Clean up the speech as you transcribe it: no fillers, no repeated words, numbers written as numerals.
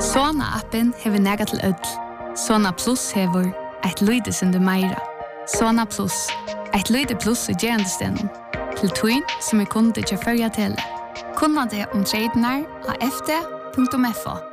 Sona-appen hever nega til ødel. Sona Plus hever eit lyde sindu meira. Sona Plus, eit lyde plus i gerandestenen. Til tuin som kunde til førja tele. Kunna det om tradenar av fd.fo.